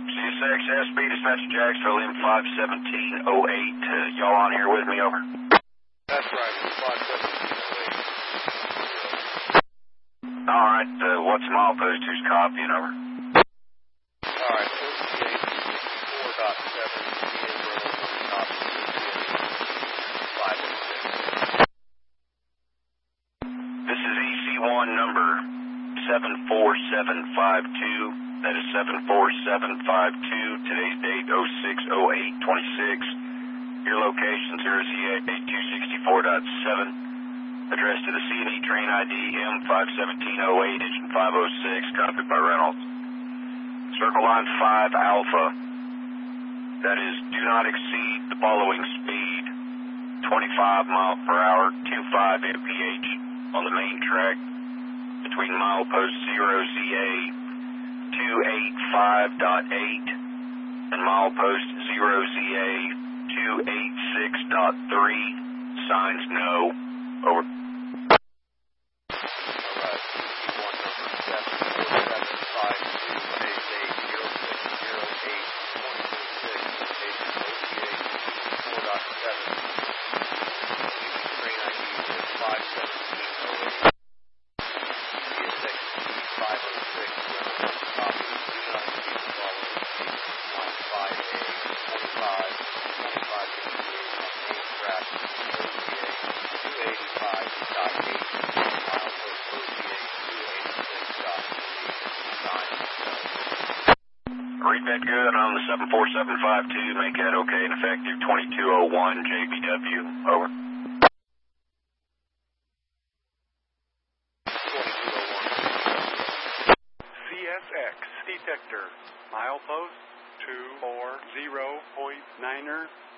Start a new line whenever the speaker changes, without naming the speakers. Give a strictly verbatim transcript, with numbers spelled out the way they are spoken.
C S X S B, dispatch to Jacksonville, M five seventeen oh eight. Uh, y'all on here with me, over?
That's right, five seventeen oh eight.
All right, uh, what's the milepost? Who's copying, over?
All right, forty-eight four point seven, copy, five oh six.
This is E C one number seven four seven five two. That is seven four seven five two. Today's date oh six oh eight twenty-six. Your location zero C eight two sixty-four point seven. Address to the C and E train I D M five seventeen oh eight, engine five oh six, copied by Reynolds. Circle line five Alpha. That is, do not exceed the following speed: twenty-five miles per hour, twenty-five M P H on the main track between milepost zero Z A two eighty-five point eight and milepost zero Z A two eighty-six point three. Signs no. Over. Read that good on the seven four seven five two. Make that okay and effective twenty-two oh one J B W. Over.
C S X detector, milepost two four zero point niner.